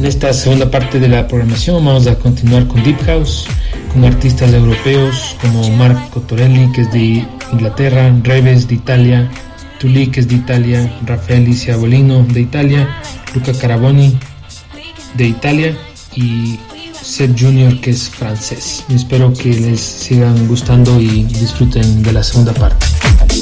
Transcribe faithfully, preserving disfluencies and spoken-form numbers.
En esta segunda parte de la programación vamos a continuar con Deep House, con artistas europeos como Marco Torelli, que es de Inglaterra, Reves de Italia, Tully, que es de Italia, Raffaele Ciabolino de Italia, Luca Caraboni de Italia y Seth Junior, que es francés. Espero que les sigan gustando y disfruten de la segunda parte.